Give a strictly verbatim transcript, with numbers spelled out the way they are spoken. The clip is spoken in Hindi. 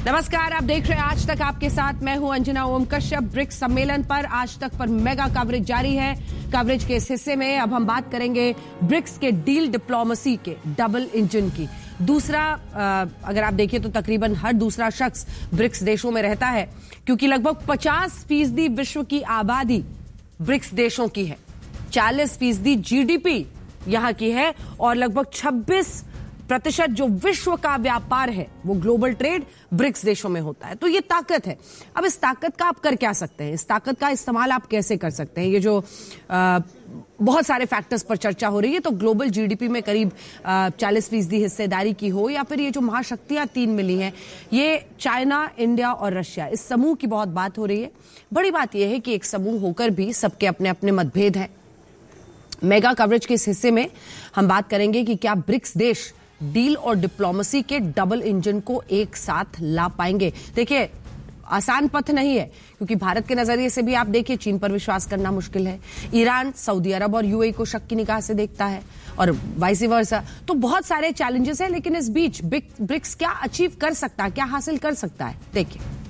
नमस्कार, आप देख रहे हैं आज तक आपके साथ। मैं हूं अंजना ओम कश्यप। ब्रिक्स सम्मेलन पर आज तक पर मेगा कवरेज जारी है। कवरेज के इस हिस्से में अब हम बात करेंगे ब्रिक्स के डील डिप्लोमेसी के डबल इंजन की। दूसरा, अगर आप देखिए तो तकरीबन हर दूसरा शख्स ब्रिक्स देशों में रहता है, क्योंकि लगभग पचास फीसदी विश्व की आबादी ब्रिक्स देशों की है, चालीस फीसदी जीडीपी यहां की है और लगभग छब्बीस प्रतिशत जो विश्व का व्यापार है वो ग्लोबल ट्रेड ब्रिक्स देशों में होता है। तो ये ताकत है। अब इस ताकत का आप कर क्या सकते हैं, इस ताकत का इस्तेमाल आप कैसे कर सकते हैं? ये जो आ, बहुत सारे फैक्टर्स पर चर्चा हो रही है, तो ग्लोबल जीडीपी में करीब चालीस फीसदी हिस्सेदारी की हो, या फिर ये जो महाशक्तियां तीन मिली हैं, ये चाइना, इंडिया और रशिया, इस समूह की बहुत बात हो रही है। बड़ी बात यह है कि एक समूह होकर भी सबके अपने अपने मतभेद हैं। मेगा कवरेज के इस हिस्से में हम बात करेंगे कि क्या ब्रिक्स देश डील और डिप्लोमेसी के डबल इंजन को एक साथ ला पाएंगे। देखिए, आसान पथ नहीं है, क्योंकि भारत के नजरिए से भी आप देखिए चीन पर विश्वास करना मुश्किल है। ईरान सऊदी अरब और यूएई को शक की निगाह से देखता है और वाइस वर्सा। तो बहुत सारे चैलेंजेस हैं, लेकिन इस बीच ब्रिक्स क्या अचीव कर सकता है, क्या हासिल कर सकता है, देखिए।